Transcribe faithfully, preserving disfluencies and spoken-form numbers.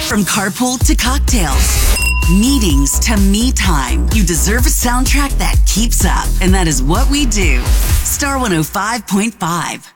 From carpool to cocktails, meetings to me time, you deserve a soundtrack that keeps up. And that is what we do. Star one oh five point five.